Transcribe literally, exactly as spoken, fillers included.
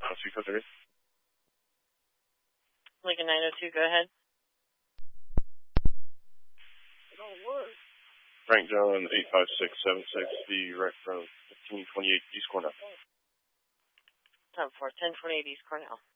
nine oh two, code three. Lincoln nine oh two, go ahead. Frank John, eight five six seven six, direct from fifteen twenty-eight East Cornell. Time for ten twenty-eight East Cornell.